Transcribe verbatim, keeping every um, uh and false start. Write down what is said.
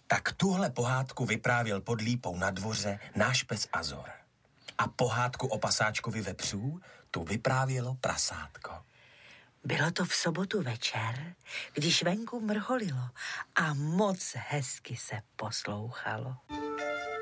Tak tuhle pohádku vyprávěl pod lípou na dvoře náš pes Azor. A pohádku o pasáčkovi vepřů tu vyprávělo prasátko. Bylo to v sobotu večer, když venku mrholilo a moc hezky se poslouchalo.